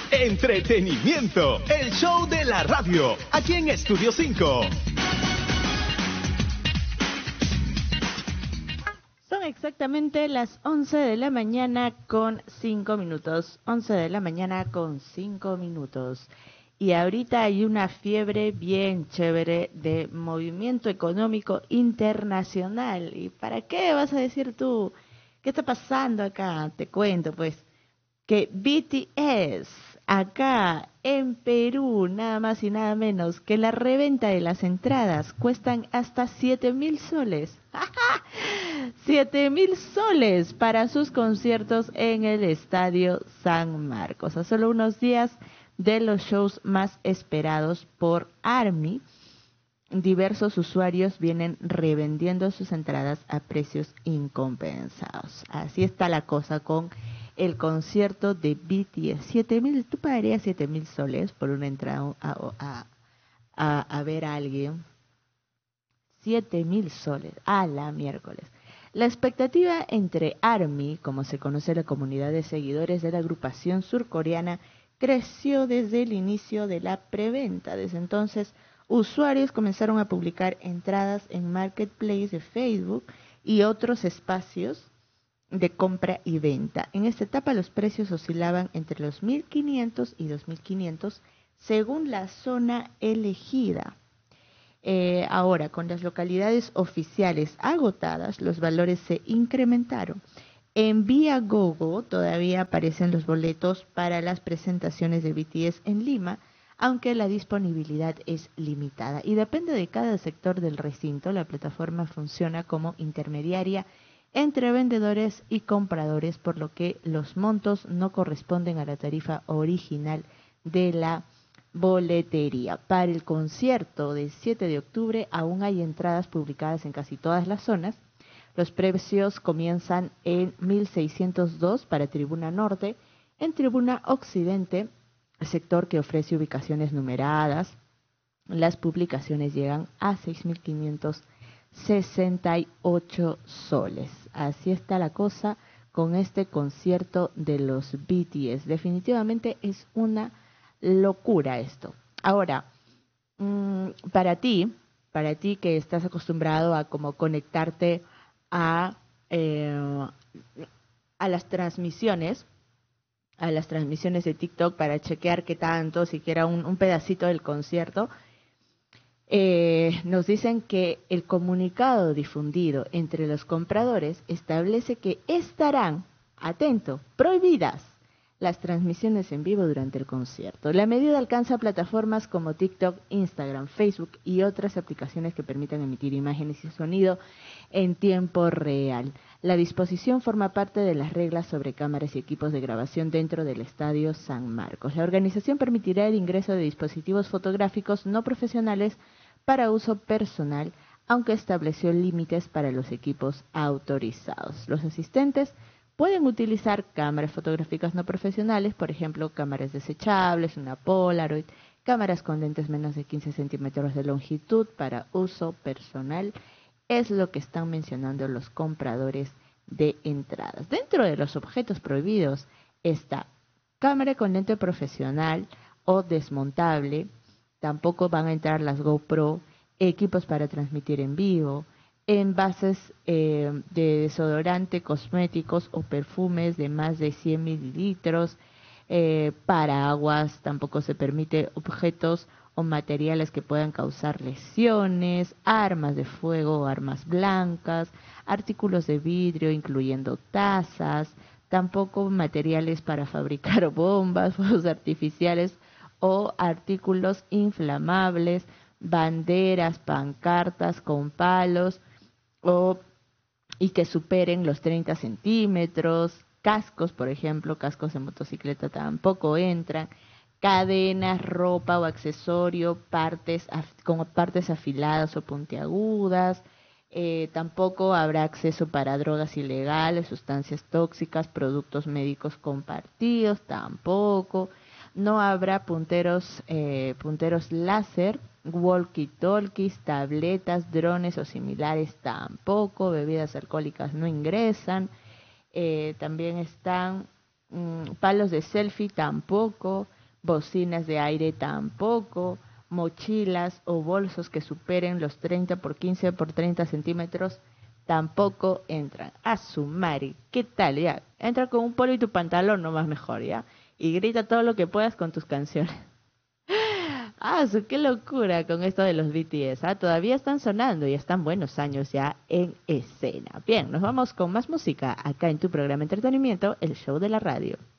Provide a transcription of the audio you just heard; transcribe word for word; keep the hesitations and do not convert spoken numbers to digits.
Entretenimiento, el show de la radio, aquí en Estudio cinco. Son exactamente las once de la mañana con cinco minutos. once de la mañana con cinco minutos. Y ahorita hay una fiebre bien chévere de movimiento económico internacional. ¿Y para qué vas a decir tú? ¿Qué está pasando acá? Te cuento pues que B T S acá en Perú, nada más y nada menos que la reventa de las entradas cuestan hasta siete mil soles. siete mil soles para sus conciertos en el Estadio San Marcos. A solo unos días de los shows más esperados por ARMY, diversos usuarios vienen revendiendo sus entradas a precios incompensados. Así está la cosa con el concierto de B T S. siete mil, ¿tú pagarías siete mil soles por una entrada a, a, a, a ver a alguien? siete mil soles, a la miércoles. La expectativa entre ARMY, como se conoce la comunidad de seguidores de la agrupación surcoreana, creció desde el inicio de la preventa. Desde entonces, usuarios comenzaron a publicar entradas en Marketplace de Facebook y otros espacios de compra y venta. En esta etapa los precios oscilaban entre los mil quinientos y dos mil quinientos según la zona elegida. Eh, ahora, con las localidades oficiales agotadas, los valores se incrementaron. En Viagogo todavía aparecen los boletos para las presentaciones de B T S en Lima, aunque la disponibilidad es limitada. Y depende de cada sector del recinto, la plataforma funciona como intermediaria entre vendedores y compradores, por lo que los montos no corresponden a la tarifa original de la boletería. Para el concierto del siete de octubre aún hay entradas publicadas en casi todas las zonas. Los precios comienzan en mil seiscientos dos para Tribuna Norte. En Tribuna Occidente, sector que ofrece ubicaciones numeradas, las publicaciones llegan a seis mil quinientos sesenta y ocho soles. Así está la cosa con este concierto de los B T S. Definitivamente es una locura esto. Ahora, mmm, para ti, para ti que estás acostumbrado a como conectarte a, eh, a las transmisiones, a las transmisiones de TikTok para chequear qué tanto, siquiera un, un pedacito del concierto, eh, nos dicen que el comunicado difundido entre los compradores establece que estarán, atento, prohibidas las transmisiones en vivo durante el concierto. La medida alcanza plataformas como TikTok, Instagram, Facebook y otras aplicaciones que permitan emitir imágenes y sonido en tiempo real. La disposición forma parte de las reglas sobre cámaras y equipos de grabación dentro del Estadio San Marcos. La organización permitirá el ingreso de dispositivos fotográficos no profesionales para uso personal, aunque estableció límites para los equipos autorizados. Los asistentes pueden utilizar cámaras fotográficas no profesionales, por ejemplo, cámaras desechables, una Polaroid, cámaras con lentes menos de quince centímetros de longitud para uso personal. Es lo que están mencionando los compradores de entradas. Dentro de los objetos prohibidos está cámara con lente profesional o desmontable. Tampoco van a entrar las GoPro, equipos para transmitir en vivo, envases eh, de desodorante, cosméticos o perfumes de más de cien mililitros, eh, paraguas, tampoco se permite objetos o materiales que puedan causar lesiones, armas de fuego o armas blancas, artículos de vidrio incluyendo tazas, tampoco materiales para fabricar bombas, fuegos artificiales o artículos inflamables, banderas, pancartas con palos, o, y que superen los treinta centímetros, cascos, por ejemplo, cascos de motocicleta tampoco entran, cadenas, ropa o accesorio, partes af, con partes afiladas o puntiagudas, eh, tampoco habrá acceso para drogas ilegales, sustancias tóxicas, productos médicos compartidos, tampoco, no habrá punteros, eh, punteros láser, walkie-talkies, tabletas, drones o similares tampoco, bebidas alcohólicas no ingresan, eh, también están mmm, palos de selfie tampoco, bocinas de aire tampoco, mochilas o bolsos que superen los treinta por quince por treinta centímetros tampoco entran. A su Mari, ¿qué tal? Ya, entra con un polo y tu pantalón nomás mejor, ¿ya? Y grita todo lo que puedas con tus canciones. Ah, su, qué locura con esto de los B T S. Ah, todavía están sonando y están buenos años ya en escena. Bien, nos vamos con más música acá en tu programa de entretenimiento, el show de la radio.